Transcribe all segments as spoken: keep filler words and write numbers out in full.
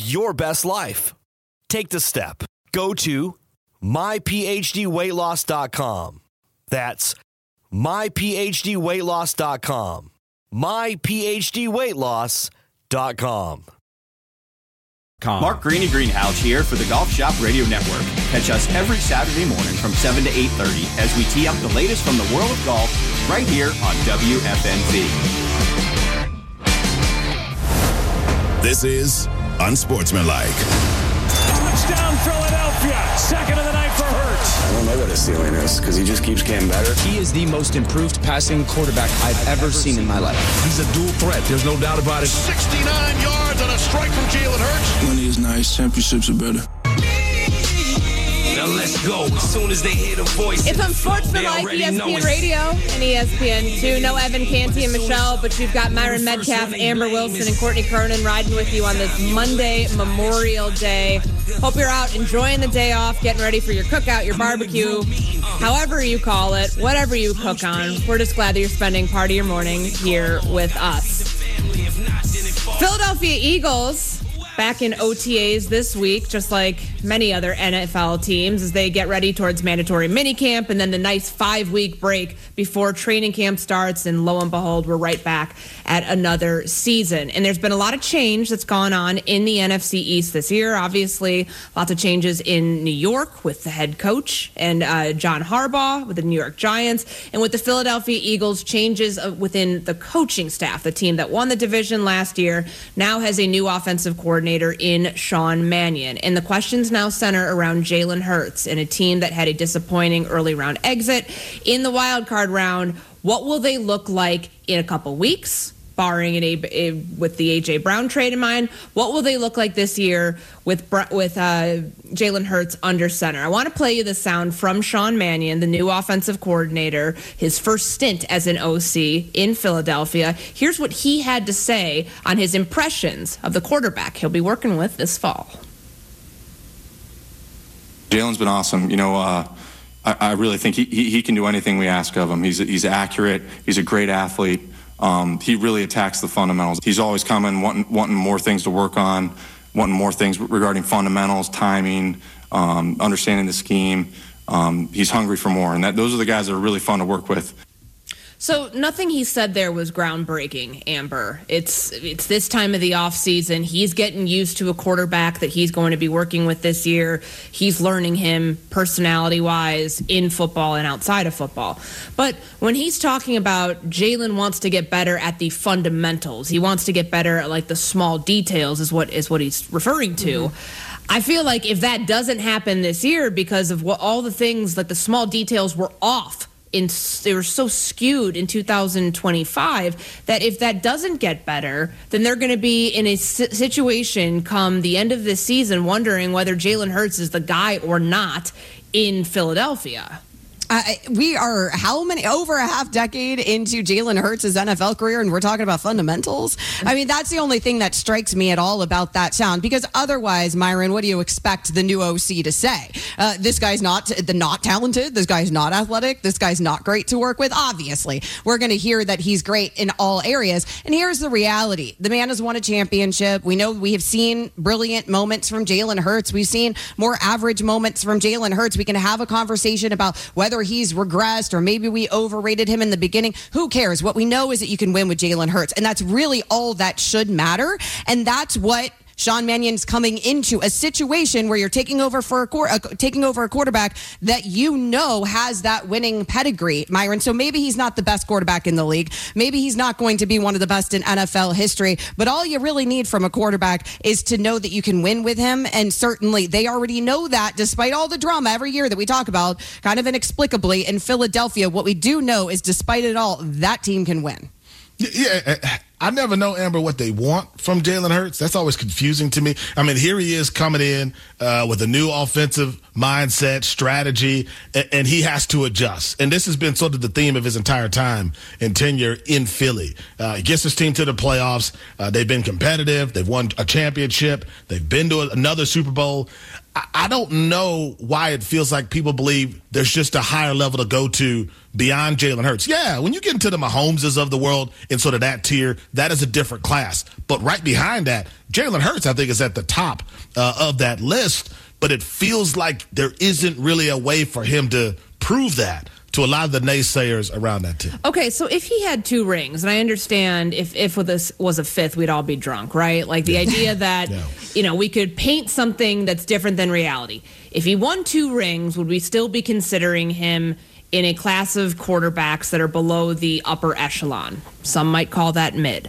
your best life. Take the step. Go to my p h d weight loss dot com. That's my p h d weight loss dot com. my p h d weight loss dot com. Mark Greeny Greenhouse here for the Golf Shop Radio Network. Catch us every Saturday morning from seven to eight thirty as we tee up the latest from the world of golf right here on W F N Z. This is Unsportsmanlike. Touchdown Philadelphia. Second of the night for Hurts. I don't know what his ceiling is because he just keeps getting better. He is the most improved passing quarterback I've ever seen in my life. He's a dual threat. There's no doubt about it. sixty-nine yards on a strike from Jalen Hurts. Money is nice. Championships are better. Now let's go. As soon as they hear the voice. It's Unsportsmanlike, E S P N Radio and E S P N two. No Evan Canty and Michelle, but you've got Myron Metcalf, Amber Wilson, and Courtney Cronin riding with you on this Monday, Memorial Day. Hope you're out enjoying the day off, getting ready for your cookout, your barbecue, however you call it, whatever you cook on. We're just glad that you're spending part of your morning here with us. Philadelphia Eagles back in O T As this week, just like many other N F L teams, as they get ready towards mandatory minicamp and then the nice five-week break before training camp starts. And lo and behold, we're right back at another season. And there's been a lot of change that's gone on in the N F C East this year. Obviously, lots of changes in New York with the head coach and uh, John Harbaugh with the New York Giants, and with the Philadelphia Eagles, changes within the coaching staff. The team that won the division last year now has a new offensive coordinator in Sean Mannion. And the questions now center around Jalen Hurts and a team that had a disappointing early round exit in the wild card round. What will they look like in a couple weeks, barring an a, a, with the A J Brown trade in mind? What will they look like this year with with uh, Jalen Hurts under center? I want to play you the sound from Sean Mannion, the new offensive coordinator, his first stint as an O C in Philadelphia. Here's what he had to say on his impressions of the quarterback he'll be working with this fall. Jalen's been awesome. You know, uh, I, I really think he, he, he can do anything we ask of him. He's he's accurate. He's a great athlete. Um, he really attacks the fundamentals. He's always coming, wanting, wanting more things to work on, wanting more things regarding fundamentals, timing, um, understanding the scheme. Um, he's hungry for more, and that those are the guys that are really fun to work with. So nothing he said there was groundbreaking, Amber. It's it's this time of the offseason. He's getting used to a quarterback that he's going to be working with this year. He's learning him personality-wise in football and outside of football. But when he's talking about Jalen wants to get better at the fundamentals, he wants to get better at like the small details is what is what he's referring to. Mm-hmm. I feel like if that doesn't happen this year because of what all the things, like the small details were off, In, they were so skewed in two thousand twenty-five that if that doesn't get better, then they're going to be in a situation come the end of this season wondering whether Jalen Hurts is the guy or not in Philadelphia. Uh, we are how many over a half decade into Jalen Hurts' N F L career, and we're talking about fundamentals. I mean, that's the only thing that strikes me at all about that sound, because otherwise, Myron, what do you expect the new O C to say? Uh, this guy's not the not talented. This guy's not athletic. This guy's not great to work with. Obviously, we're going to hear that he's great in all areas. And here's the reality: the man has won a championship. We know we have seen brilliant moments from Jalen Hurts. We've seen more average moments from Jalen Hurts. We can have a conversation about whether he's regressed or maybe we overrated him in the beginning. Who cares? What we know is that you can win with Jalen Hurts, and that's really all that should matter. And that's what Sean Mannion's coming into, a situation where you're taking over for a uh, taking over a quarterback that you know has that winning pedigree, Myron. So maybe he's not the best quarterback in the league. Maybe he's not going to be one of the best in N F L history. But all you really need from a quarterback is to know that you can win with him. And certainly they already know that, despite all the drama every year that we talk about, kind of inexplicably in Philadelphia. What we do know is, despite it all, that team can win. Yeah, I never know, Amber, what they want from Jalen Hurts. That's always confusing to me. I mean, here he is coming in uh, with a new offensive mindset, strategy, and, and he has to adjust. And this has been sort of the theme of his entire time and tenure in Philly. Uh, he gets his team to the playoffs. Uh, they've been competitive. They've won a championship. They've been to another Super Bowl. I don't know why it feels like people believe there's just a higher level to go to beyond Jalen Hurts. Yeah, when you get into the Mahomeses of the world in sort of that tier, that is a different class. But right behind that, Jalen Hurts, I think, is at the top uh, of that list. But it feels like there isn't really a way for him to prove that to a lot of the naysayers around that team. Okay, so if he had two rings, and I understand if if this was a fifth, we'd all be drunk, right? Like the yeah. idea that, yeah. you know, we could paint something that's different than reality. If he won two rings, would we still be considering him in a class of quarterbacks that are below the upper echelon? Some might call that mid.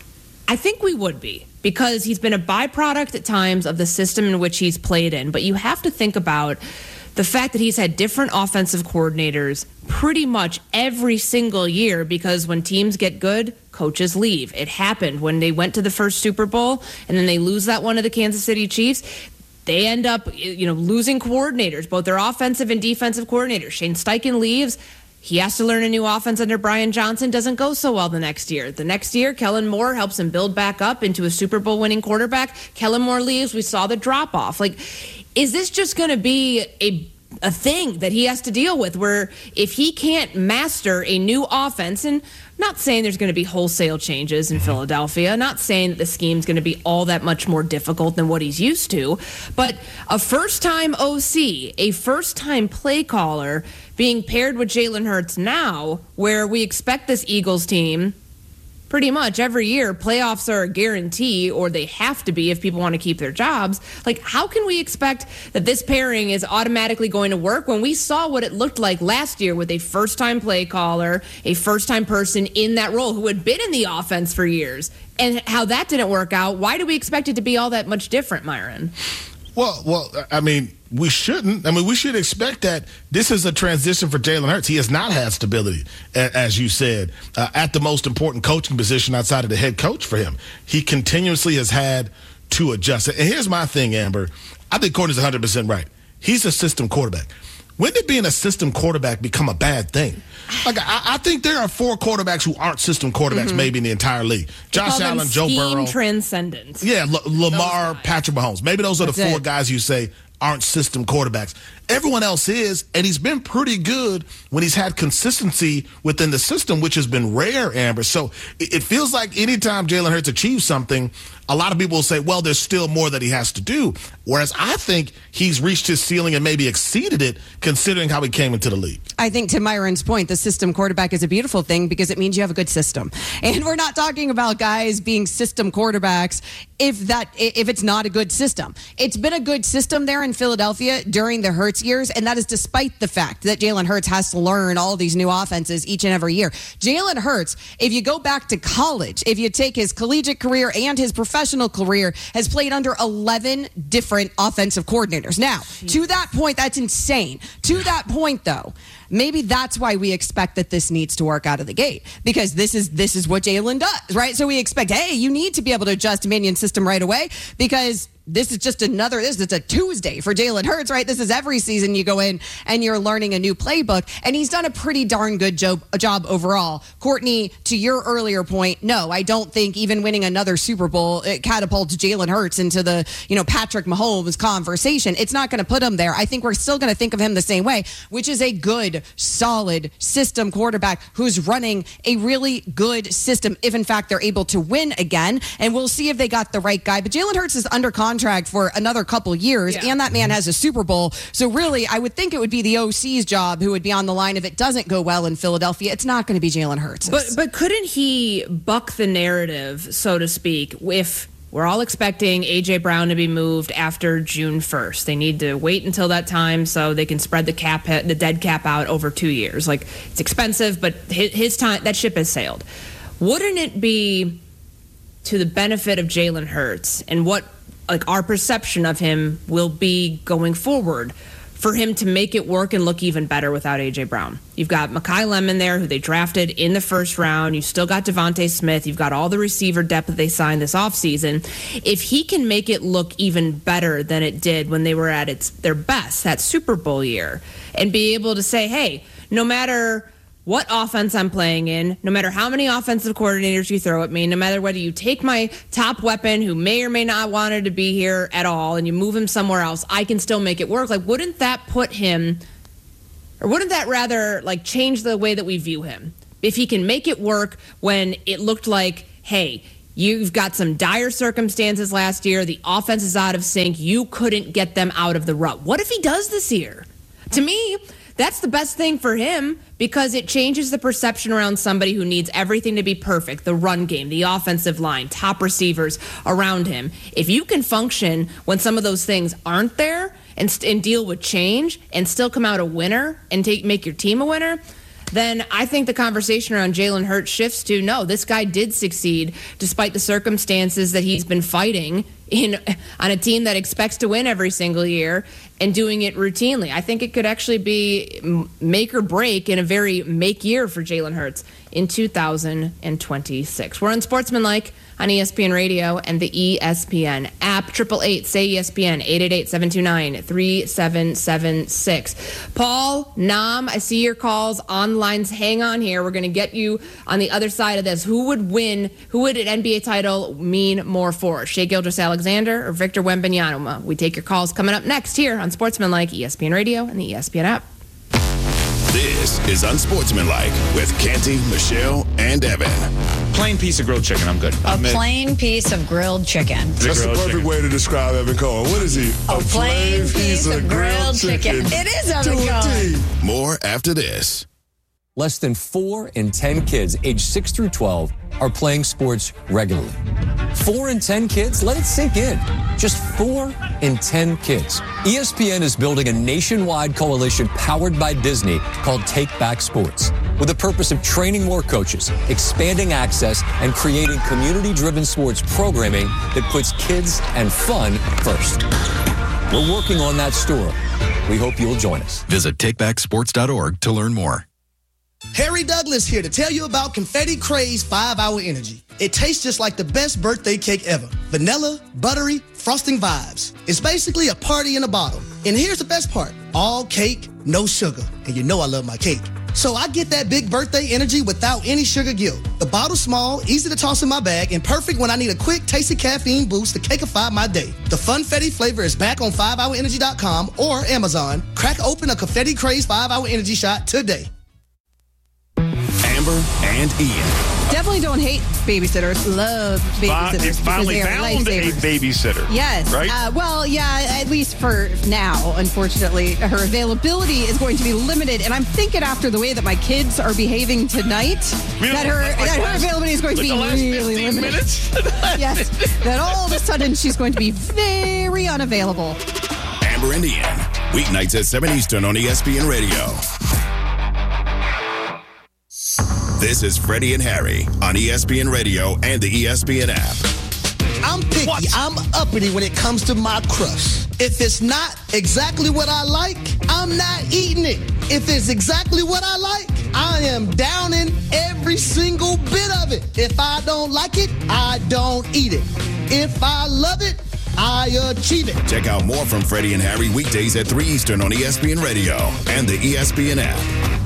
I think we would be, because he's been a byproduct at times of the system in which he's played in. But you have to think about the fact that he's had different offensive coordinators pretty much every single year, because when teams get good, coaches leave. It happened when they went to the first Super Bowl and then they lose that one to the Kansas City Chiefs. They end up, you know, losing coordinators, both their offensive and defensive coordinators. Shane Steichen leaves. He has to learn a new offense under Brian Johnson. Doesn't go so well the next year. The next year, Kellen Moore helps him build back up into a Super Bowl winning quarterback. Kellen Moore leaves. We saw the drop off. Like, is this just going to be a a thing that he has to deal with, where if he can't master a new offense, and not saying there's going to be wholesale changes in Philadelphia, not saying that the scheme's going to be all that much more difficult than what he's used to, but a first-time O C, a first-time play caller being paired with Jalen Hurts now, where we expect this Eagles team pretty much every year, playoffs are a guarantee, or they have to be if people want to keep their jobs. Like, how can we expect that this pairing is automatically going to work when we saw what it looked like last year with a first-time play caller, a first-time person in that role who had been in the offense for years, and how that didn't work out? Why do we expect it to be all that much different, Myron? Well, well, I mean, we shouldn't. I mean, we should expect that this is a transition for Jalen Hurts. He has not had stability, as you said, uh, at the most important coaching position outside of the head coach for him. He continuously has had to adjust. And here's my thing, Amber. I think Courtney's one hundred percent right. He's a system quarterback. When did being a system quarterback become a bad thing? Like, I, I think there are four quarterbacks who aren't system quarterbacks mm-hmm. maybe in the entire league. Josh Allen, Joe Burrow. Transcendent. Yeah, L- Lamar, Patrick Mahomes. Maybe those are That's the four it. guys you say aren't system quarterbacks. Everyone else is, and he's been pretty good when he's had consistency within the system, which has been rare, Amber. So it, it feels like anytime Jalen Hurts achieves something, a lot of people will say, well, there's still more that he has to do. Whereas I think he's reached his ceiling and maybe exceeded it, considering how he came into the league. I think, to Myron's point, the system quarterback is a beautiful thing because it means you have a good system. And we're not talking about guys being system quarterbacks if that if it's not a good system. It's been a good system there in Philadelphia during the Hurts years, and that is despite the fact that Jalen Hurts has to learn all these new offenses each and every year. Jalen Hurts, if you go back to college, if you take his collegiate career and his professional career, has played under eleven different offensive coordinators. Now, Jeez. to that point, that's insane. To that point, though, maybe that's why we expect that this needs to work out of the gate, because this is this is what Jalen does, right? So we expect, hey, you need to be able to adjust to Manion's system right away, because this is just another, this is a Tuesday for Jalen Hurts, right? This is every season you go in and you're learning a new playbook, and he's done a pretty darn good job, job overall. Courtney, to your earlier point, no, I don't think even winning another Super Bowl, it catapults Jalen Hurts into the, you know, Patrick Mahomes conversation. It's not going to put him there. I think we're still going to think of him the same way, which is a good, solid system quarterback who's running a really good system, if in fact they're able to win again. And we'll see if they got the right guy. But Jalen Hurts is under contract contract for another couple years, yeah. and that man has a Super Bowl. So really, I would think it would be the O C's job who would be on the line if it doesn't go well in Philadelphia. It's not going to be Jalen Hurts. But but couldn't he buck the narrative, so to speak, if we're all expecting A J Brown to be moved after June first? They need to wait until that time so they can spread the cap, the dead cap out over two years. Like, it's expensive, but his, his time, that ship has sailed. Wouldn't it be to the benefit of Jalen Hurts and what like our perception of him will be going forward for him to make it work and look even better without A J Brown? You've got Mekhi Lemon there, who they drafted in the first round. You've still got Devontae Smith. You've got all the receiver depth that they signed this offseason. If he can make it look even better than it did when they were at its their best, that Super Bowl year, and be able to say, hey, no matter what offense I'm playing in, no matter how many offensive coordinators you throw at me, no matter whether you take my top weapon who may or may not wanted to be here at all and you move him somewhere else, I can still make it work. Like, wouldn't that put him, or wouldn't that rather like change the way that we view him? If he can make it work when it looked like hey, you've got some dire circumstances last year. The offense is out of sync. You couldn't get them out of the rut. What if he does this year? To me, that's the best thing for him because it changes the perception around somebody who needs everything to be perfect, the run game, the offensive line, top receivers around him. If you can function when some of those things aren't there and, and deal with change and still come out a winner and take make your team a winner, then I think the conversation around Jalen Hurts shifts to, no, this guy did succeed despite the circumstances that he's been fighting in on a team that expects to win every single year and doing it routinely. I think it could actually be make or break in a very make year for Jalen Hurts in two thousand twenty-six. We're on Sportsmanlike on E S P N Radio and the E S P N app. Triple eight say E S P N, eight eight eight, seven two nine, three seven seven six. Paul, Nam, I see your calls on lines. Hang on here. We're going to get you on the other side of this. Who would win? Who would an N B A title mean more for? Shai Gilgeous-Alexander or Victor Wembanyama? We take your calls coming up next here on Sportsmanlike, E S P N Radio and the E S P N app. This is Unsportsmanlike with Canty, Michelle, and Evan. Plain piece of grilled chicken. I'm good. A I'm plain in. piece of grilled chicken. That's the perfect chicken. way to describe Evan Cohen. What is he? A, A plain, plain piece, piece of, of grilled chicken. chicken. It is Evan Cohen. More after this. Less than four in ten kids aged six through twelve are playing sports regularly. Four in ten kids? Let it sink in. Just four in ten kids. E S P N is building a nationwide coalition powered by Disney called Take Back Sports, with the purpose of training more coaches, expanding access, and creating community-driven sports programming that puts kids and fun first. We're working on that story. We hope you'll join us. Visit take back sports dot org to learn more. Harry Douglas here to tell you about Confetti Craze five hour Energy. It tastes just like the best birthday cake ever. Vanilla, buttery, frosting vibes. It's basically a party in a bottle. And here's the best part. All cake, no sugar. And you know I love my cake. So I get that big birthday energy without any sugar guilt. The bottle's small, easy to toss in my bag, and perfect when I need a quick, tasty caffeine boost to cakeify my day. The Funfetti flavor is back on five hour energy dot com or Amazon. Crack open a Confetti Craze five hour Energy shot today. Amber and Ian. Definitely don't hate babysitters. Love babysitters. You finally found a babysitter. Yes. Right? Uh, well, yeah, at least for now, unfortunately. Her availability is going to be limited. And I'm thinking after the way that my kids are behaving tonight, you know, that her like that her last, availability is going like to be really limited. Minutes? Yes. That all of a sudden she's going to be very unavailable. Amber and Ian. Weeknights at seven Eastern on E S P N Radio. This is Freddie and Harry on E S P N Radio and the E S P N app. I'm picky. What? I'm uppity when it comes to my crush. If it's not exactly what I like, I'm not eating it. If it's exactly what I like, I am downing every single bit of it. If I don't like it, I don't eat it. If I love it, I achieve it. Check out more from Freddie and Harry weekdays at three Eastern on E S P N Radio and the E S P N app.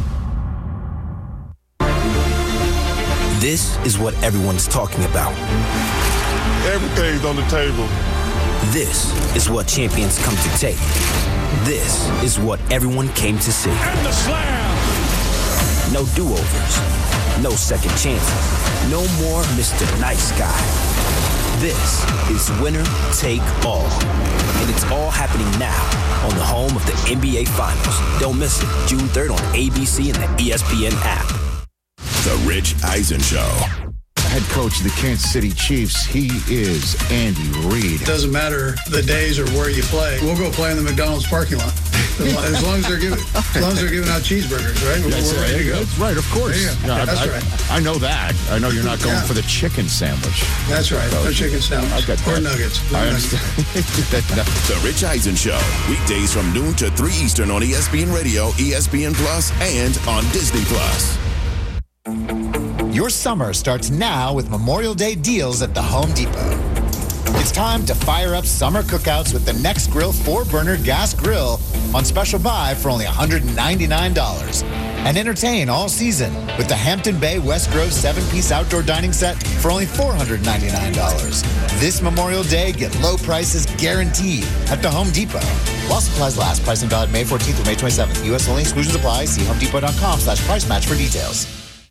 This is what everyone's talking about. Everything's on the table. This is what champions come to take. This is what everyone came to see. And the slam! No do-overs. No second chances. No more Mister Nice Guy. This is winner take all. And it's all happening now on the home of the N B A Finals. Don't miss it. June third on A B C and the E S P N app. The Rich Eisen Show. Head coach of the Kansas City Chiefs, he is Andy Reid. Doesn't matter the days or where you play. We'll go play in the McDonald's parking lot. As long as they're giving, as long as they're giving out cheeseburgers, right? We're, That's we're ready to go. That's right, of course. No, I, that's I, right. I know that. I know you're not going yeah. for the chicken sandwich. That's right. No chicken sandwich. I got or nuggets. No I nuggets. understand. The Rich Eisen Show. Weekdays from noon to three Eastern on E S P N Radio, E S P N Plus, and on Disney Plus. Your summer starts now with Memorial Day deals at the Home Depot. It's time to fire up summer cookouts with the Next Grill four burner gas grill on special buy for only one hundred ninety-nine dollars. And entertain all season with the Hampton Bay West Grove seven piece outdoor dining set for only four hundred ninety-nine dollars. This Memorial Day, get low prices guaranteed at the Home Depot. While supplies last, price and valid May fourteenth through May twenty-seventh. U S only, exclusions apply. See homedepot.com slash price match for details.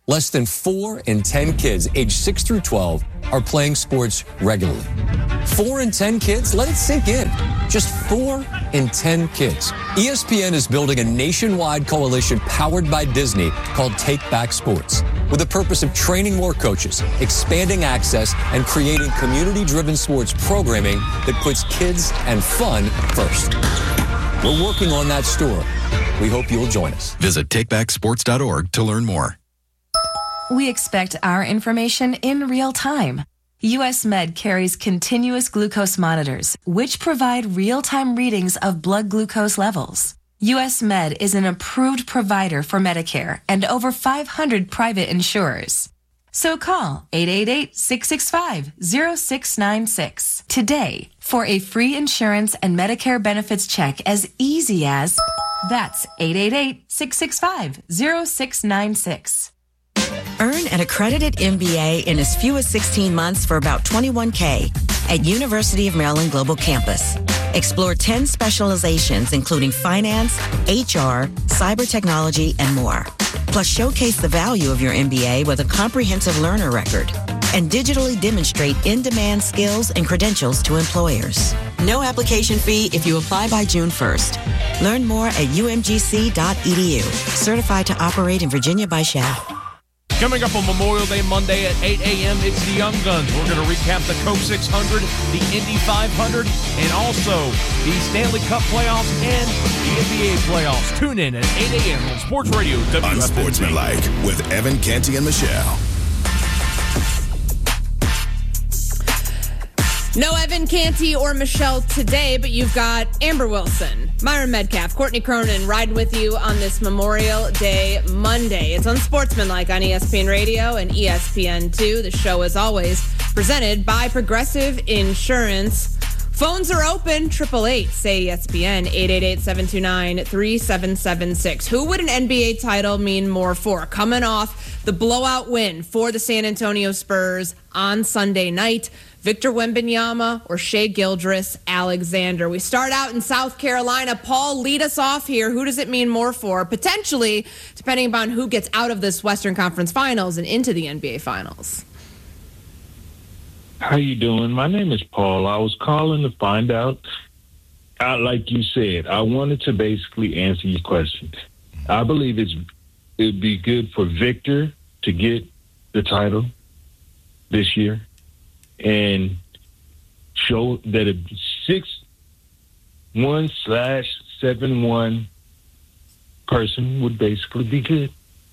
Less than four in ten kids aged six through twelve are playing sports regularly. Four in ten kids? Let it sink in. Just four in ten kids. E S P N is building a nationwide coalition powered by Disney called Take Back Sports, with the purpose of training more coaches, expanding access, and creating community-driven sports programming that puts kids and fun first. We're working on that story. We hope you'll join us. Visit take back sports dot org to learn more. We expect our information in real time. U S Med carries continuous glucose monitors, which provide real-time readings of blood glucose levels. U S Med is an approved provider for Medicare and over five hundred private insurers. So call eight eight eight, six six five, zero six nine six today for a free insurance and Medicare benefits check as easy as... That's eight eight eight, six six five, zero six nine six. Earn an accredited M B A in as few as sixteen months for about twenty-one thousand dollars at University of Maryland Global Campus. Explore ten specializations, including finance, H R, cyber technology, and more. Plus, showcase the value of your M B A with a comprehensive learner record and digitally demonstrate in-demand skills and credentials to employers. No application fee if you apply by June first. Learn more at u m g c dot e d u. Certified to operate in Virginia by S H A F. Coming up on Memorial Day Monday at eight a.m., it's the Young Guns. We're going to recap the Coke six hundred, the Indy five hundred, and also the Stanley Cup playoffs and the N B A playoffs. Tune in at eight a.m. on Sports Radio W F N Z. Unsportsmanlike with Evan, Canty, and Michelle. No Evan Canty or Michelle today, but you've got Amber Wilson, Myron Metcalf, Courtney Cronin riding with you on this Memorial Day Monday. It's Unsportsmanlike on E S P N Radio and E S P N two. The show, as always, presented by Progressive Insurance. Phones are open, eight eight eight, say E S P N, eight eight eight, seven two nine, three seven seven six. Who would an N B A title mean more for? Coming off the blowout win for the San Antonio Spurs on Sunday night, Victor Wembanyama or Shai Gilgeous-Alexander. We start out in South Carolina. Paul, lead us off here. Who does it mean more for? Potentially, depending upon who gets out of this Western Conference Finals and into the N B A Finals. How you doing? My name is Paul. I was calling to find out, uh, like you said, I wanted to basically answer your question. I believe it's it would be good for Victor to get the title this year and show that a six one slash seven one person would basically be good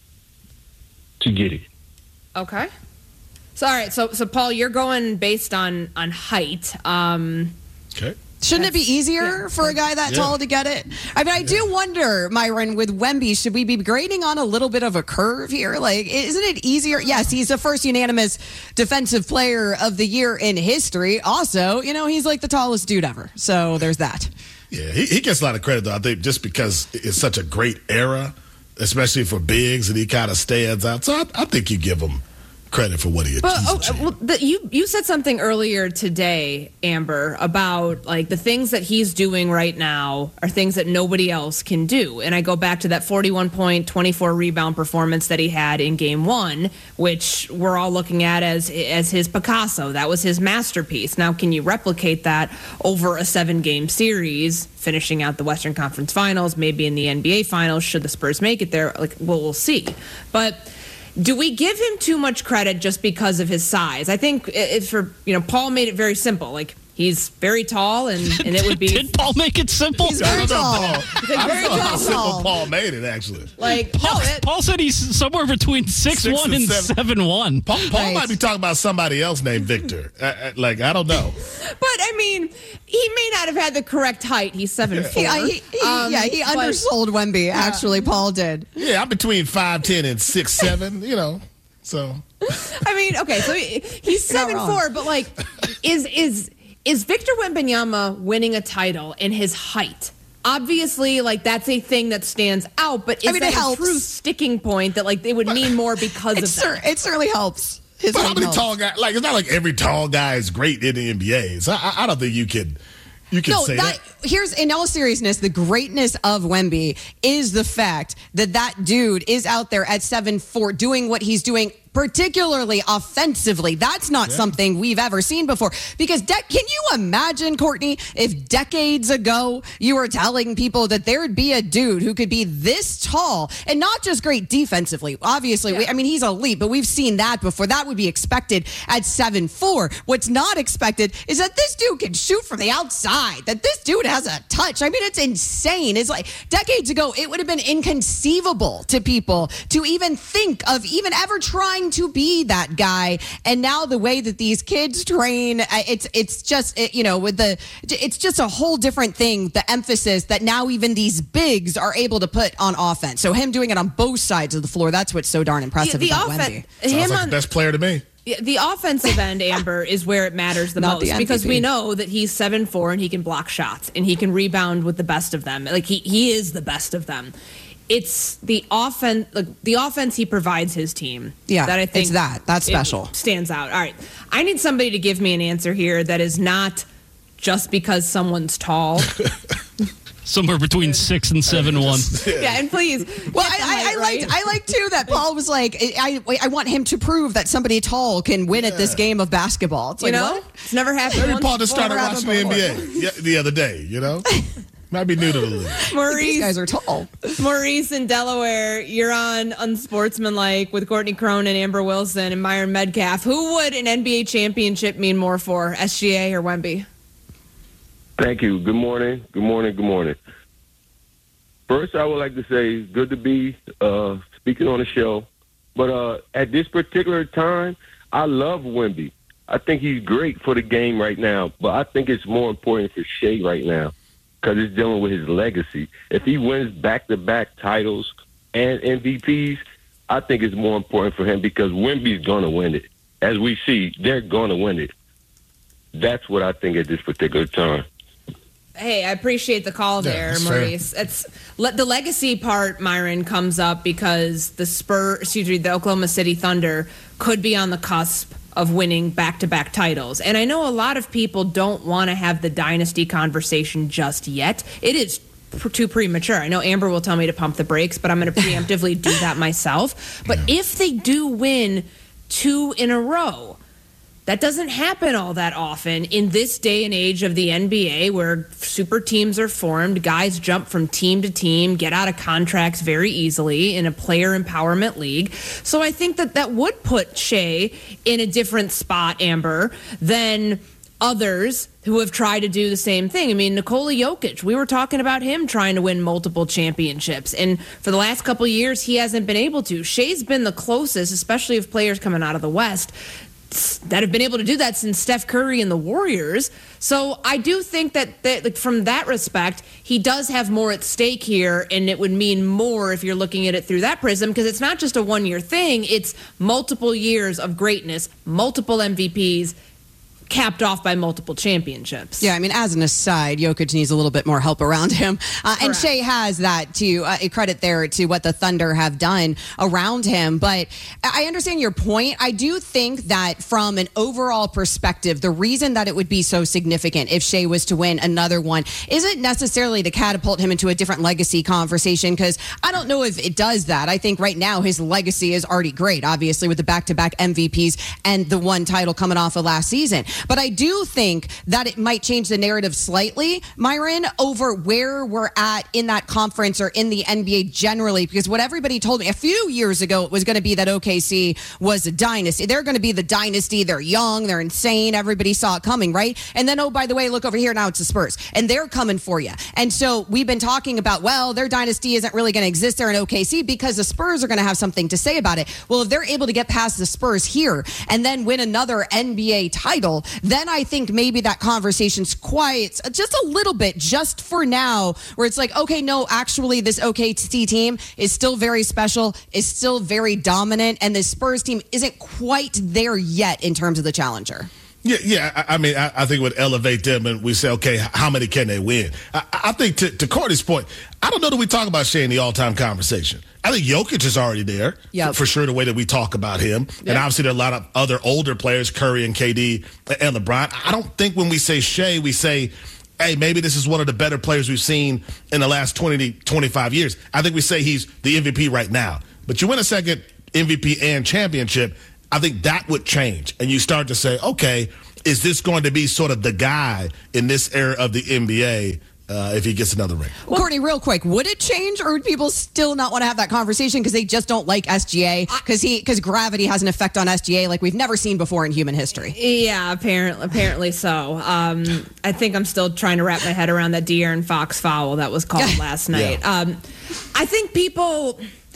to get it. Okay. So all right, so so Paul, you're going based on on height. Um, okay. Shouldn't it be easier yeah. for a guy that Yeah. tall to get it? I mean, I do wonder, Myron, with Wemby, should we be grading on a little bit of a curve here? Like, isn't it easier? Yes, he's the first unanimous defensive player of the year in history. Also, you know, he's like the tallest dude ever. So there's that. Yeah, he, he gets a lot of credit, though, I think, just because it's such a great era, especially for bigs, and he kind of stands out. So I, I think you give him credit for what he but, he's oh, achieved. well, the, you you said something earlier today, Amber, about like the things that he's doing right now are things that nobody else can do. And I go back to that forty-one point, twenty-four rebound performance that he had in game one, which we're all looking at as as his Picasso. That was his masterpiece. Now, can you replicate that over a seven-game series, finishing out the Western Conference Finals, maybe in the N B A Finals, should the Spurs make it there? Like, well, we'll see. But do we give him too much credit just because of his size? I think it's for, you know, Paul made it very simple. Like, he's very tall, and, and it would be... Did Paul make it simple? He's very tall. He's like I very don't know how simple tall. Paul made it, actually. Like, Paul, no, it, Paul said he's somewhere between six one and seven one. Paul, Paul Right. might be talking about somebody else named Victor. I, I, like, I don't know. but, I mean, he may not have had the correct height. He's seven four. Yeah, he, he, Um, yeah, he but- undersold Wemby, actually, Paul did. Yeah, I'm between five ten and six seven, you know, so... I mean, okay, so he, he's You're not seven wrong. four, but, like, is is is Victor Wembanyama winning a title in his height? Obviously, like, that's a thing that stands out, but is I mean, that it a helps. true sticking point that, like, they would mean more because It, of cer- that? it certainly helps. His But how height many helps. tall guys? Like, it's not like every tall guy is great in the N B A. So I, I don't think you can You can no, say that, that. Here's, in all seriousness, the greatness of Wemby is the fact that that dude is out there at seven four doing what he's doing, particularly offensively. That's not yeah. something we've ever seen before. Because de- can you imagine, Courtney, if decades ago you were telling people that there'd be a dude who could be this tall and not just great defensively? Obviously, yeah. we, I mean, he's elite, but we've seen that before. That would be expected at seven four. What's not expected is that this dude can shoot from the outside, that this dude has a touch. I mean, it's insane. It's like decades ago, it would have been inconceivable to people to even think of even ever trying to be that guy. And now the way that these kids train, it's it's just it, you know with the it's just a whole different thing. The emphasis that now even these bigs are able to put on offense. So him doing it on both sides of the floor, that's what's so darn impressive the, the about offen- Wemby. Sounds like on- the best player to me. The offensive end, Amber, is where it matters the Not most the because we know that he's seven four and he can block shots and he can rebound with the best of them. Like he, he is the best of them. It's the offense, like the offense he provides his team. Yeah, that I think it's that. That's special. Stands out. All right, I need somebody to give me an answer here that is not just because someone's tall. Somewhere between six and seven one. Yeah, and please. Well, I, I, I like I like too that Paul was like, I I want him to prove that somebody tall can win yeah. at this game of basketball. It's you like, know, what? It's never happened. Maybe once Paul just started watching the N B A yeah, the other day. You know, might be new to the league. Maurice, these guys are tall. Maurice in Delaware, you're on Unsportsmanlike with Courtney Cronin, Amber Wilson, and Myron Medcalf. Who would an N B A championship mean more for, S G A or Wemby? Thank you. Good morning. Good morning. Good morning. First, I would like to say good to be uh, speaking on the show. But uh, at this particular time, I love Wemby. I think he's great for the game right now. But I think it's more important for Shea right now because it's dealing with his legacy. If he wins back-to-back titles and M V Ps, I think it's more important for him because Wemby's going to win it. As we see, they're going to win it. That's what I think at this particular time. Hey, I appreciate the call yeah, there, Maurice. Fair. It's le- the legacy part, Myron, comes up because the Spurs, excuse me, the Oklahoma City Thunder could be on the cusp of winning back-to-back titles. And I know a lot of people don't want to have the dynasty conversation just yet. It is pr- too premature. I know Amber will tell me to pump the brakes, but I'm going to preemptively do that myself. But yeah. if they do win two in a row, that doesn't happen all that often in this day and age of the N B A where super teams are formed, guys jump from team to team, get out of contracts very easily in a player empowerment league. So I think that that would put Shea in a different spot, Amber, than others who have tried to do the same thing. I mean, Nikola Jokic, we were talking about him trying to win multiple championships. And for the last couple of years, he hasn't been able to. Shea's been the closest, especially of players coming out of the West, that have been able to do that since Steph Curry and the Warriors. So I do think that, that like, from that respect, he does have more at stake here, and it would mean more if you're looking at it through that prism, because it's not just a one-year thing. It's multiple years of greatness, multiple M V Ps, capped off by multiple championships. Yeah, I mean, as an aside, Jokic needs a little bit more help around him. Uh, and Shea has that, to uh, a credit there to what the Thunder have done around him. But I understand your point. I do think that from an overall perspective, the reason that it would be so significant if Shea was to win another one isn't necessarily to catapult him into a different legacy conversation, because I don't know if it does that. I think right now his legacy is already great, obviously, with the back-to-back M V Ps and the one title coming off of last season. But I do think that it might change the narrative slightly, Myron, over where we're at in that conference or in the N B A generally, because what everybody told me a few years ago, it was going to be that O K C was a dynasty. They're going to be the dynasty. They're young. They're insane. Everybody saw it coming, right? And then, oh, by the way, look over here. Now it's the Spurs, and they're coming for you. And so we've been talking about, well, their dynasty isn't really going to exist there in O K C because the Spurs are going to have something to say about it. Well, if they're able to get past the Spurs here and then win another N B A title, then I think maybe that conversation's quiet just a little bit, just for now, where it's like, okay, no, actually this O K C team is still very special, is still very dominant, and the Spurs team isn't quite there yet in terms of the challenger. Yeah, yeah. I, I mean, I, I think it would elevate them, and we say, okay, how many can they win? I, I think to, to Courtney's point, I don't know that we talk about Shea in the all-time conversation. I think Jokic is already there, yep. for, for sure, the way that we talk about him. Yep. And obviously there are a lot of other older players, Curry and K D and LeBron. I don't think when we say Shea, we say hey, maybe this is one of the better players we've seen in the last twenty, twenty-five years. I think we say he's the M V P right now. But you win a second M V P and championship, I think that would change. And you start to say, okay, is this going to be sort of the guy in this era of the N B A uh, if he gets another ring? Well, Courtney, real quick, would it change, or would people still not want to have that conversation because they just don't like S G A? Because he because gravity has an effect on S G A like we've never seen before in human history. Yeah, apparently, apparently so. Um, I think I'm still trying to wrap my head around that De'Aaron Fox foul that was called last night. Yeah. Um, I think people.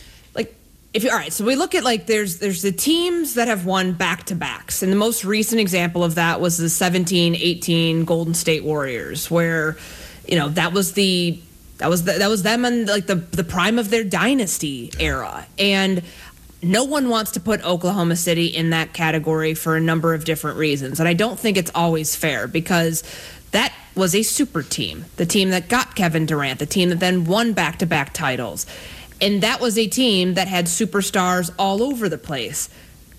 If you, all right, so we look at like there's there's the teams that have won back-to-backs, and the most recent example of that was the seventeen eighteen Golden State Warriors, where you know that was the that was the, that was them in like the the prime of their dynasty era, and no one wants to put Oklahoma City in that category for a number of different reasons, and I don't think it's always fair because that was a super team, the team that got Kevin Durant, the team that then won back-to-back titles. And that was a team that had superstars all over the place.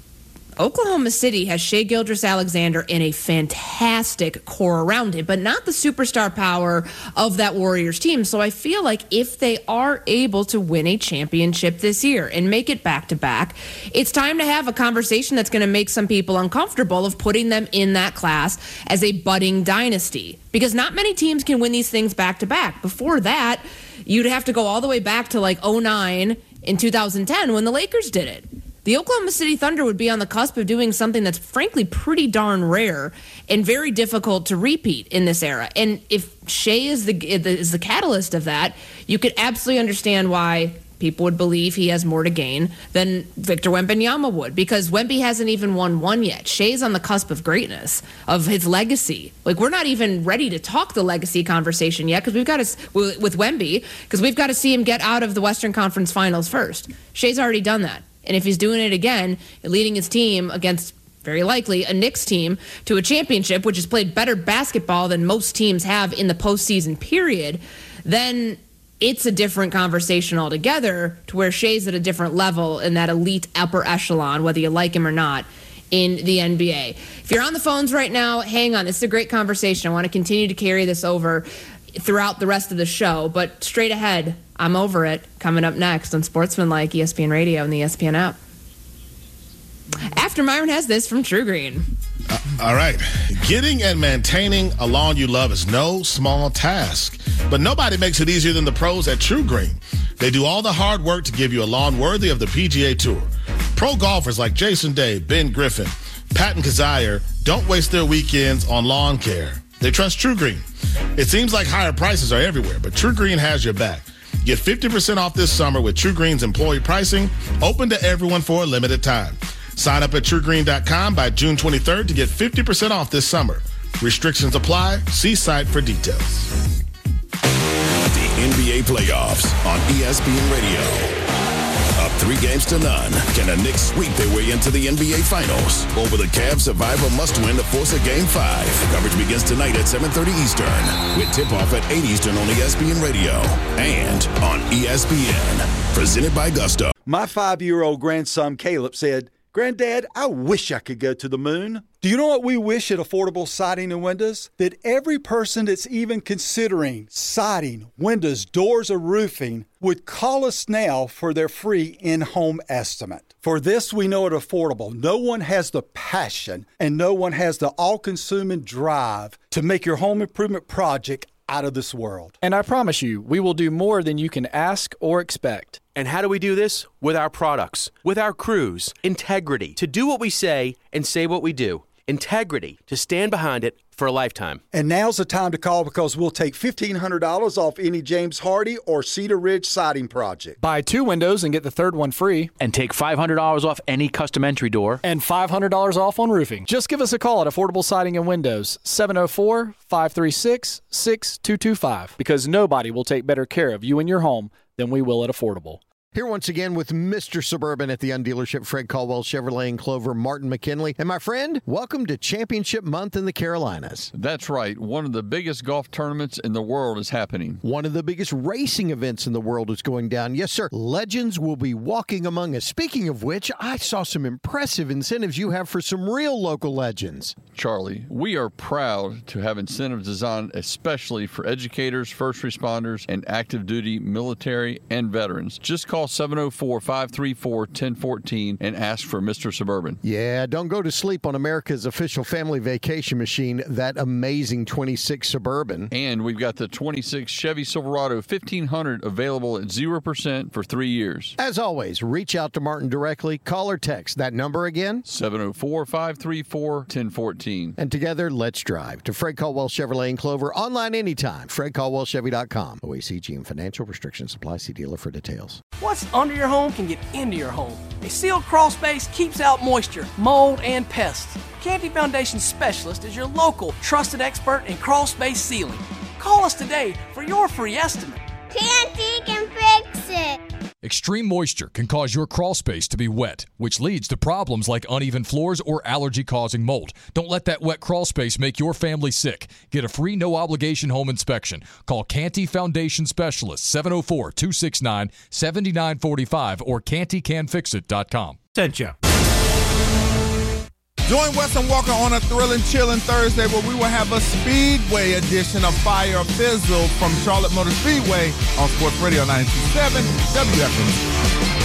Oklahoma City has Shai Gilgeous-Alexander in a fantastic core around him, but not the superstar power of that Warriors team. So I feel like if they are able to win a championship this year and make it back-to-back, it's time to have a conversation that's going to make some people uncomfortable of putting them in that class as a budding dynasty. Because not many teams can win these things back-to-back. Before that, you'd have to go all the way back to like oh nine in two thousand ten when the Lakers did it. The Oklahoma City Thunder would be on the cusp of doing something that's frankly pretty darn rare and very difficult to repeat in this era. And if Shai is the is the catalyst of that, you could absolutely understand why people would believe he has more to gain than Victor Wembanyama would, because Wemby hasn't even won one yet. Shai's on the cusp of greatness, of his legacy. Like, we're not even ready to talk the legacy conversation yet because we've got to, with Wemby, because we've got to see him get out of the Western Conference Finals first. Shai's already done that. And if he's doing it again, leading his team against very likely a Knicks team to a championship, which has played better basketball than most teams have in the postseason period, then it's a different conversation altogether, to where Shai's at a different level in that elite upper echelon, whether you like him or not, in the N B A. If you're on the phones right now, hang on. This is a great conversation. I want to continue to carry this over throughout the rest of the show, but straight ahead, I'm over it. Coming up next on Sportsmanlike, E S P N Radio, and the E S P N app. After Myron has this from True Green. Uh, all right. Getting and maintaining a lawn you love is no small task, but nobody makes it easier than the pros at True Green. They do all the hard work to give you a lawn worthy of the P G A Tour. Pro golfers like Jason Day, Ben Griffin, Patton Kazire don't waste their weekends on lawn care. They trust True Green. It seems like higher prices are everywhere, but True Green has your back. Get fifty percent off this summer with True Green's employee pricing, open to everyone for a limited time. Sign up at true green dot com by June twenty-third to get fifty percent off this summer. Restrictions apply. See site for details. The N B A playoffs on E S P N Radio. Up three games to none. Can the Knicks sweep their way into the N B A Finals? Or will the Cavs survive a must-win to force a Game five? Coverage begins tonight at seven thirty Eastern with tip-off at eight Eastern on E S P N Radio and on E S P N. Presented by Gusto. My five-year-old grandson Caleb said, "Granddad, I wish I could go to the moon." Do you know what we wish at Affordable Siding and Windows? That every person that's even considering siding, windows, doors, or roofing would call us now for their free in-home estimate. For this, we know at Affordable, no one has the passion and no one has the all-consuming drive to make your home improvement project out of this world. And I promise you, we will do more than you can ask or expect. And how do we do this? With our products, with our crews, integrity, to do what we say and say what we do. Integrity, to stand behind it for a lifetime. And now's the time to call because we'll take fifteen hundred dollars off any James Hardy or Cedar Ridge siding project. Buy two windows and get the third one free. And take five hundred dollars off any custom entry door. And five hundred dollars off on roofing. Just give us a call at Affordable Siding and Windows, seven oh four, five three six, six two two five. Because nobody will take better care of you and your home than we will at Affordable. Here once again with Mister Suburban at the Undealership, Fred Caldwell, Chevrolet and Clover, Martin McKinley. And my friend, welcome to Championship Month in the Carolinas. That's right. One of the biggest golf tournaments in the world is happening. One of the biggest racing events in the world is going down. Yes, sir. Legends will be walking among us. Speaking of which, I saw some impressive incentives you have for some real local legends. Charlie, we are proud to have incentives designed especially for educators, first responders, and active duty military and veterans. Just call seven oh four, five three four, one oh one four and ask for Mister Suburban. Yeah, don't go to sleep on America's official family vacation machine, that amazing twenty-six Suburban. And we've got the twenty-six Chevy Silverado fifteen hundred available at zero percent for three years. As always, reach out to Martin directly. Call or text. That number again? seven oh four, five three four, one oh one four. And together, let's drive to Fred Caldwell Chevrolet and Clover. Online anytime. Fred Caldwell Chevy dot com. O A C G and financial restrictions apply. See dealer for details. What's under your home can get into your home. A sealed crawl space keeps out moisture, mold, and pests. Canty Foundation Specialist is your local trusted expert in crawl space sealing. Call us today for your free estimate. Canty can fix it. Extreme moisture can cause your crawl space to be wet, which leads to problems like uneven floors or allergy-causing mold. Don't let that wet crawl space make your family sick. Get a free no-obligation home inspection. Call Canty Foundation Specialist, seven oh four, two six nine, seven nine four five or canty can fix it dot com. Sent you. Join Weston Walker on a thrilling, chilling Thursday where we will have a Speedway edition of Fire Fizzle from Charlotte Motor Speedway on Sports Radio ninety-two point seven W F M.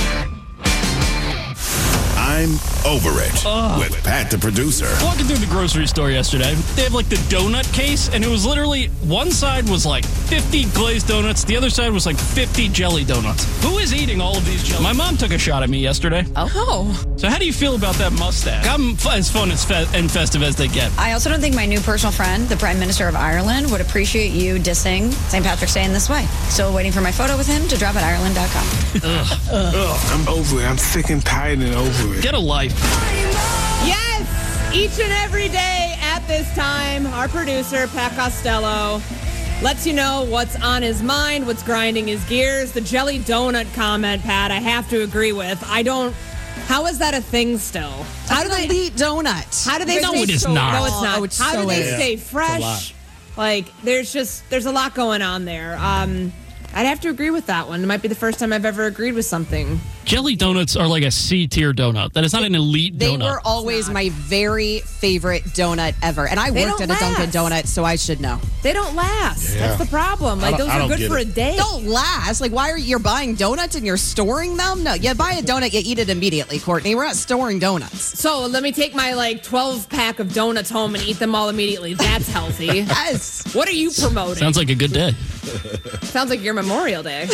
I'm over it Ugh. with Pat the producer. Walking through the grocery store yesterday, they have like the donut case, and it was literally one side was like fifty glazed donuts, the other side was like fifty jelly donuts. Who is eating all of these jelly? My mom took a shot at me yesterday. Oh. So how do you feel about that mustache? I'm f- as fun as fe- and festive as they get. I also don't think my new personal friend, the Prime Minister of Ireland, would appreciate you dissing Saint Patrick's Day in this way. Still waiting for my photo with him to drop at Ireland dot com. Ugh. Ugh. I'm over it. I'm sick and tired and over it. Get a life. Yes, each and every day at this time, our producer, Pat Costello, lets you know what's on his mind, what's grinding his gears. The jelly donut comment, Pat, I have to agree with. I don't... How is that a thing still? How do they eat donuts? How do they no, stay... it is so, not. No, it's not. Oh, it's How so do they is. stay fresh? Like, there's just... There's a lot going on there. Um... I'd have to agree with that one. It might be the first time I've ever agreed with something. Jelly donuts are like a C-tier donut. That is not an elite They donut. were always my very favorite donut ever. And I They worked at don't a Dunkin' last. Donuts, so I should know. They don't last. Yeah. That's the problem. Like, those are good for a day. Don't last. Like, why are you you're buying donuts and you're storing them? No, you buy a donut, you eat it immediately, Courtney. We're not storing donuts. So let me take my, like, twelve pack of donuts home and eat them all immediately. That's healthy. Yes. What are you promoting? Sounds like a good day. Sounds like your Memorial Day.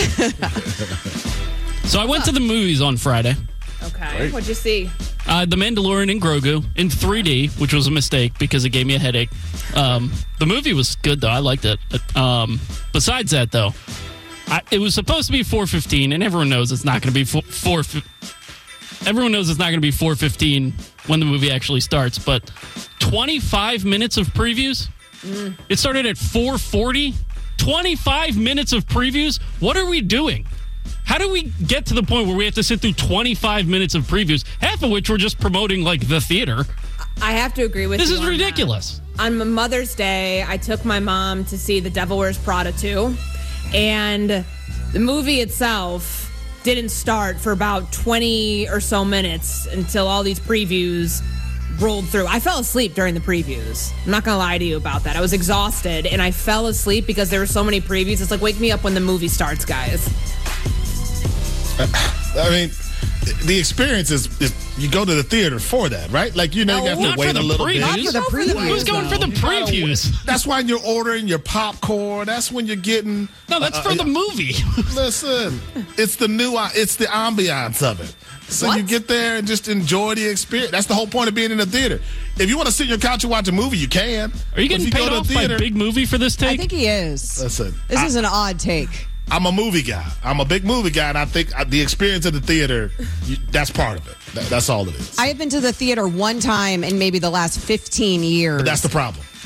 So I went to the movies on Friday. Okay. Right. What'd you see? Uh, the Mandalorian and Grogu in three D, which was a mistake because it gave me a headache. Um, the movie was good, though. I liked it. Um, besides that, though, I, it was supposed to be four fifteen, and everyone knows it's not going to be four, four. Everyone knows it's not going to be four fifteen when the movie actually starts. But twenty-five minutes of previews. Mm. It started at four forty. twenty-five minutes of previews. What are we doing? How do we get to the point where we have to sit through twenty-five minutes of previews, half of which we're just promoting like the theater? I have to agree with This you. is on ridiculous. that. On Mother's Day, I took my mom to see The Devil Wears Prada two, and the movie itself didn't start for about twenty or so minutes until all these previews rolled through. I fell asleep during the previews. I'm not going to lie to you about that. I was exhausted, and I fell asleep because there were so many previews. It's like, wake me up when the movie starts, guys. I mean, the experience is, is you go to the theater for that, right? Like, you know, No, you have not to for wait the a little previews. bit. Not for the previews, Who's going for the You gotta previews? wait. That's why you're ordering your popcorn. That's when you're getting. No, that's uh, for uh, the movie. Listen, it's the new, it's the ambiance of it. So What? you get there and just enjoy the experience. That's the whole point of being in the theater. If you want to sit on your couch and watch a movie, you can. Are you But getting if go paid to off the by theater- Big Movie for this take? I think he is. Listen, This I- is an odd take. I'm a movie guy. I'm a big movie guy, and I think the experience of the theater, you, that's part of it. That, that's all it is. I have been to the theater one time in maybe the last fifteen years. But that's the problem.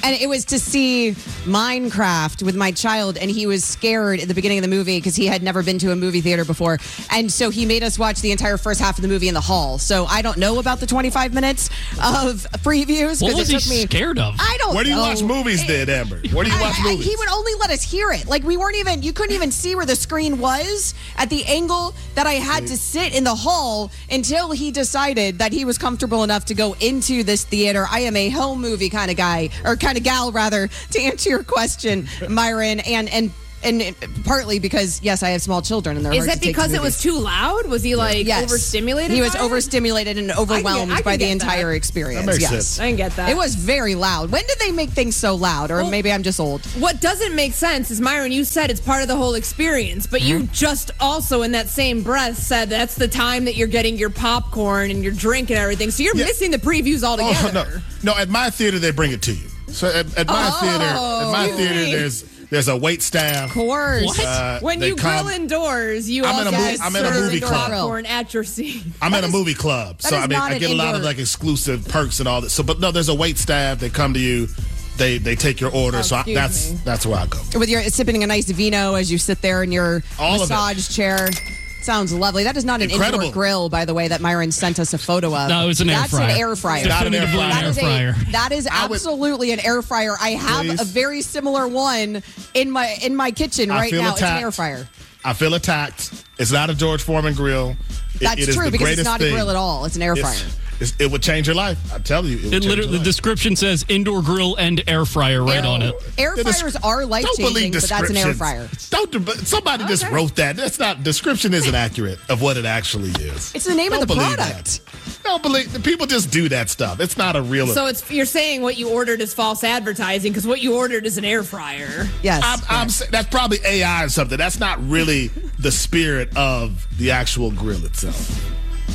And it was to see Minecraft with my child, and he was scared at the beginning of the movie because he had never been to a movie theater before. And so he made us watch the entire first half of the movie in the hall. So I don't know about the twenty-five minutes of previews. What was it he took me, scared of? I don't know. Where do you know. watch movies then, Amber? Where do you watch I, I, movies? He would only let us hear it. Like, we weren't even, you couldn't even see where the screen was at the angle that I had to sit in the hall until he decided that he was comfortable enough to go into this theater. I am a home movie kind of guy, or kind of gal, rather, to answer your question, Myron, and and and partly because, yes, I have small children, and they're Is hard that to take because to it was too loud? Was he like yes. overstimulated? He was by it? overstimulated and overwhelmed I can- I by can the get entire that. experience. That makes yes, sense. I can get that. It was very loud. When did they make things so loud? Or Well, maybe I'm just old. What doesn't make sense is, Myron, you said it's part of the whole experience, but you just also in that same breath said that's the time that you're getting your popcorn and your drink and everything. So you're Yeah. missing the previews altogether. Oh, no. no, at my theater, they bring it to you. So at, at my Oh, theater, at my excuse theater, me. there's there's a wait staff. Of course. What? Uh, when they you come- grill indoors, you I'm in also a movie- I'm in a serve movie club. popcorn at your seat. I'm at a movie club, that so is I mean, not I an get a lot of indoor- like exclusive perks and all that. So, but no, there's a wait staff. They come to you, they they take your order. Oh, so I, excuse that's me. that's where I go. With your sipping a nice vino as you sit there in your All of it. massage chair. Sounds lovely. That is not an Incredible. indoor grill, by the way, that Myron sent us a photo of. No, it was an air That's fryer. an air fryer. Not an air Definitively fryer. That is, air fryer. a, that is I would- absolutely an air fryer. I have Please. a very similar one in my in my kitchen I right feel now. It's attacked. an air fryer. I feel attacked. It's not a George Foreman grill. It- That's it is true the because it's greatest not thing. a grill at all. It's an air It's- fryer. it's- it would change your life. I'm telling you. It, would It change literally, your the life. description says indoor grill and air fryer right Air- on it. Air The fryers descri- are life Don't believe changing, but that's an air descriptions. fryer. Don't. but Somebody just Okay. wrote that. That's not. Description isn't accurate of what it actually is. It's the name Don't of the believe product. That. Don't believe. People just do that stuff. It's not a real. So it's you're saying what you ordered is false advertising because what you ordered is an air fryer. Yes. I'm, I'm, sa- that's probably A I or something. That's not really the spirit of the actual grill itself.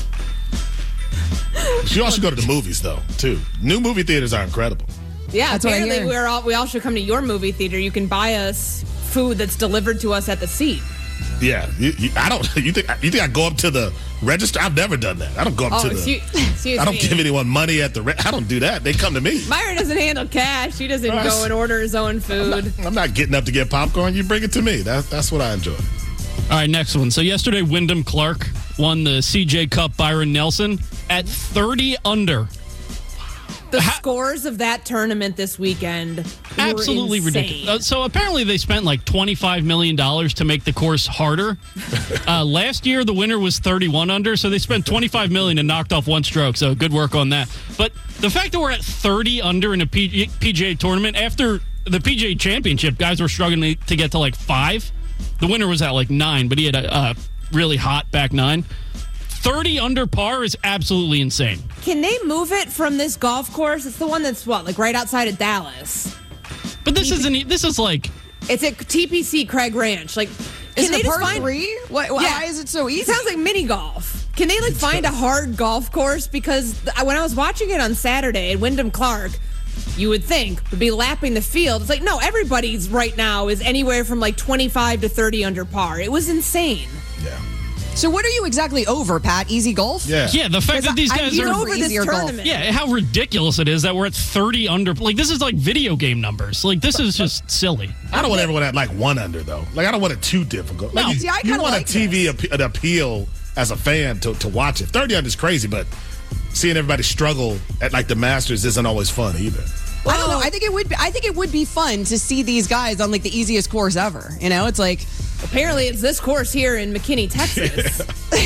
You all should go to the movies, though, too. New movie theaters are incredible. Yeah, That's what I apparently hear. we're all we all should come to your movie theater. You can buy us food that's delivered to us at the seat. Yeah, you, you, I don't. You think you think I go up to the register? I've never done that. I don't go up Oh, to the. excuse, excuse I don't me. give anyone money at the. Re- I don't do that. They come to me. Myron doesn't handle cash. He doesn't Yes. go and order his own I'm food. not, I'm not getting up to get popcorn. You bring it to me. That, that's what I enjoy. All right, next one. So yesterday, Wyndham Clark won the C J Cup. Byron Nelson at thirty under. The scores of that tournament this weekend were Absolutely insane. ridiculous. Uh, so apparently they spent like twenty-five million dollars to make the course harder. uh, last year the winner was thirty-one under, so they spent twenty-five million dollars and knocked off one stroke. So good work on that. But the fact that we're at thirty under in a P- PGA tournament after the P G A Championship, guys were struggling to get to like five. The winner was at like nine, but he had a, a really hot back nine. thirty under par is absolutely insane. Can they move it from this golf course? It's the one that's what, like right outside of Dallas. But this isn't. e, This is like It's at T P C Craig Ranch. Like, can Is they it just par find three? Why, why is it so easy? It sounds like mini golf. Can they like find a hard golf course? Because th- when I was watching it on Saturday at Wyndham Clark, you would think would be lapping the field. It's like no, everybody's right now is anywhere from like twenty-five to thirty under par. It was insane. Yeah. So what are you exactly over, Pat? Easy golf? Yeah. Yeah, the fact that these I'm guys are over this easier golf. tournament. Yeah, how ridiculous it is that we're at thirty under. Like, this is like video game numbers. Like, this is just silly. I don't want everyone at like one under though. Like I don't want it too difficult. Like, No. you, See, I you kinda want like a T V ap- an appeal as a fan to, to watch it. thirty under is crazy, but seeing everybody struggle at like the Masters isn't always fun either. I don't know. I think it would. Be, I think it would be fun to see these guys on like the easiest course ever. You know, it's like Apparently, it's this course here in McKinney, Texas.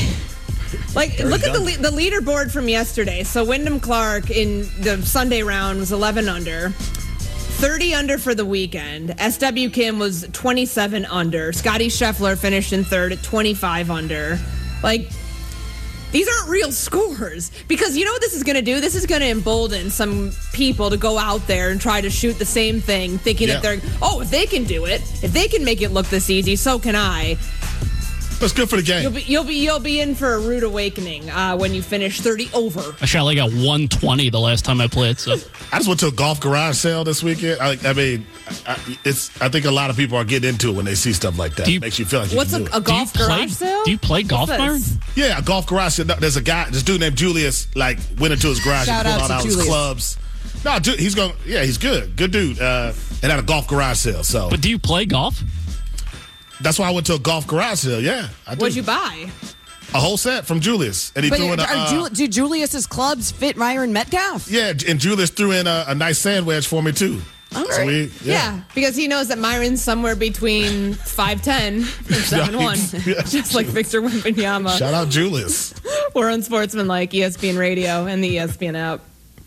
Like, Very look at the dumb. le- the leaderboard from yesterday. So Wyndham Clark in the Sunday round was eleven under, thirty under for the weekend. S W Kim was twenty-seven under. Scotty Scheffler finished in third at twenty-five under. Like, these aren't real scores because you know what this is going to do? This is going to embolden some people to go out there and try to shoot the same thing, thinking Yeah. that they're, oh, if they can do it, if they can make it look this easy, so can I. That's good for the game. You'll be you'll be you'll be in for a rude awakening uh, when you finish thirty over. I shot like a one twenty the last time I played. So I just went to a golf garage sale this weekend. I, I mean, I, it's. I think a lot of people are getting into it when they see stuff like that. Do you- it makes you feel like you What's can a, do a it. golf do you play? garage sale? Do you play golf, What's Byron? this? Yeah, a golf garage sale. No, there's a guy, this dude named Julius, like went into his garage Shout and out pulled to out all his Julius. clubs No, dude, he's going. Yeah, he's good. Good dude. Uh, and at a golf garage sale. So. But do you play golf? That's why I went to a golf garage sale. Yeah, I do. What'd you buy? A whole set from Julius, and he but threw in a. Are, Uh, Ju- do Julius's clubs fit Myron Metcalf? Yeah, and Julius threw in a, a nice sand wedge for me too. All So right. we, Yeah. yeah. because he knows that Myron's somewhere between five ten and seven one, Yeah. just like Victor Wembanyama. Shout out Julius. We're on Sportsmanlike, E S P N Radio, and the E S P N app.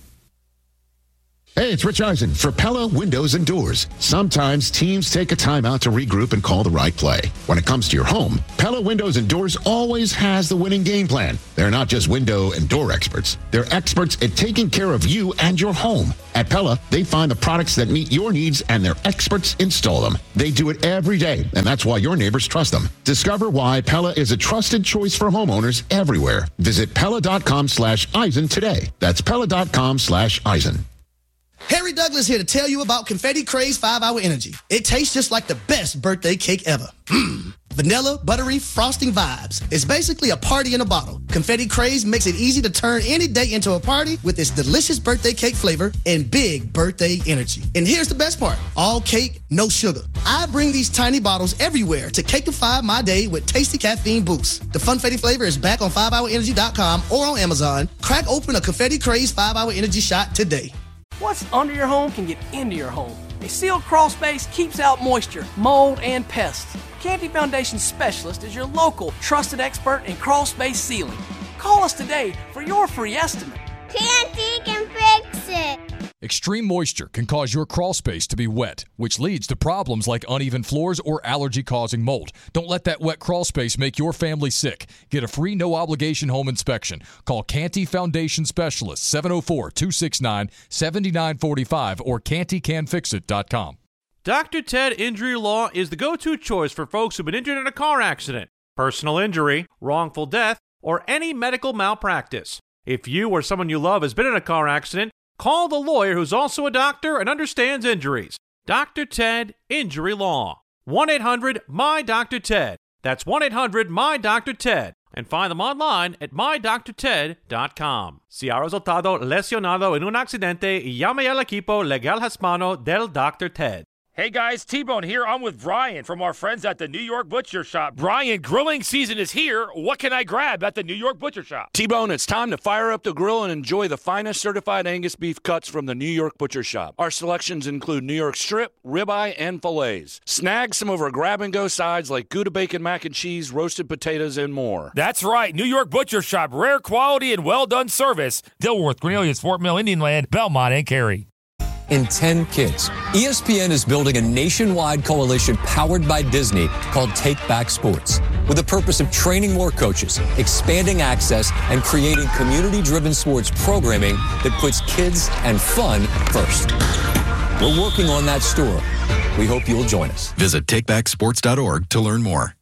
Hey, it's Rich Eisen for Pella Windows and Doors. Sometimes teams take a time out to regroup and call the right play. When it comes to your home, Pella Windows and Doors always has the winning game plan. They're not just window and door experts. They're experts at taking care of you and your home. At Pella, they find the products that meet your needs and their experts install them. They do it every day, and that's why your neighbors trust them. Discover why Pella is a trusted choice for homeowners everywhere. Visit Pella.com slash Eisen today. That's Pella.com slash Eisen. Harry Douglas here to tell you about Confetti Craze five hour Energy. It tastes just like the best birthday cake ever. Mmm. Vanilla, buttery, frosting vibes. It's basically a party in a bottle. Confetti Craze makes it easy to turn any day into a party with its delicious birthday cake flavor and big birthday energy. And here's the best part. All cake, no sugar. I bring these tiny bottles everywhere to cakeify my day with tasty caffeine boost. The Funfetti flavor is back on five hour energy dot com or on Amazon. Crack open a Confetti Craze five hour Energy shot today. What's under your home can get into your home. A sealed crawl space keeps out moisture, mold, and pests. Canty Foundation Specialist is your local trusted expert in crawl space sealing. Call us today for your free estimate. Canty can fix it. Extreme moisture can cause your crawl space to be wet, which leads to problems like uneven floors or allergy-causing mold. Don't let that wet crawl space make your family sick. Get a free no-obligation home inspection. Call Canty Foundation Specialist, seven oh four, two six nine, seven nine four five or canty can fix it dot com. Doctor Ted Injury Law is the go-to choice for folks who've been injured in a car accident, personal injury, wrongful death, or any medical malpractice. If you or someone you love has been in a car accident, call the lawyer who's also a doctor and understands injuries. Doctor Ted Injury Law. one eight hundred M Y D R Ted. That's one eight hundred M Y D R Ted. And find them online at my doctor ted dot com. Si ha resultado lesionado en un accidente, llame al equipo legal hispano del Doctor Ted. Hey guys, T-Bone here. I'm with Brian from our friends at the New York Butcher Shop. Brian, grilling season is here. What can I grab at the New York Butcher Shop? T-Bone, it's time to fire up the grill and enjoy the finest certified Angus beef cuts from the New York Butcher Shop. Our selections include New York strip, ribeye, and fillets. Snag some of our grab-and-go sides like Gouda bacon mac and cheese, roasted potatoes, and more. That's right, New York Butcher Shop. Rare quality and well-done service. Dilworth, Cornelius, Fort Mill, Indian Land, Belmont, and Cary. In ten kids, E S P N is building a nationwide coalition powered by Disney called Take Back Sports, with the purpose of training more coaches, expanding access, and creating community-driven sports programming that puts kids and fun first. We're working on that story. We hope you'll join us. Visit take back sports dot org to learn more.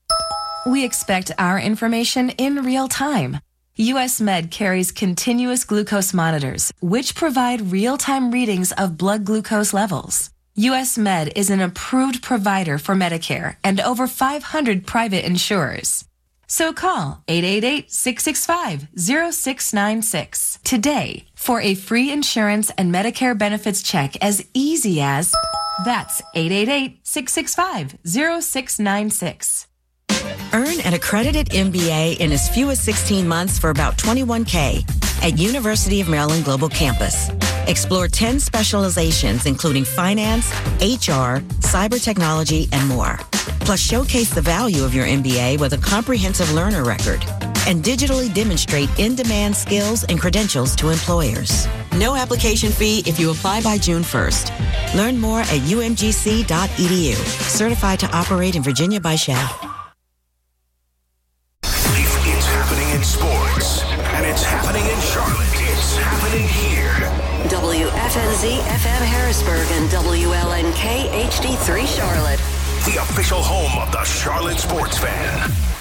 We expect our information in real time. U S Med carries continuous glucose monitors, which provide real-time readings of blood glucose levels. U S Med is an approved provider for Medicare and over five hundred private insurers. So call eight eight eight, six six five, zero six nine six today for a free insurance and Medicare benefits check as easy as that's eight eight eight, six six five, zero six nine six. Earn an accredited M B A in as few as sixteen months for about twenty-one K at University of Maryland Global Campus. Explore ten specializations, including finance, H R, cyber technology, and more. Plus, showcase the value of your M B A with a comprehensive learner record and digitally demonstrate in-demand skills and credentials to employers. No application fee if you apply by June first. Learn more at u m g c dot e d u. Certified to operate in Virginia by S H A. It's happening in sports, and it's happening in Charlotte. It's happening here. W F N Z F M Harrisburg and W L N K H D three Charlotte. The official home of the Charlotte sports fan.